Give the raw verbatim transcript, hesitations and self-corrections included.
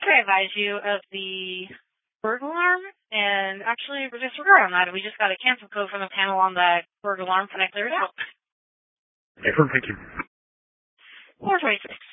can I advise you of the burglar alarm? And actually, we're disregard on that. We just got a cancel code from the panel on the burglar alarm. Can I clear it out? Excellent, thank you. four twenty-six.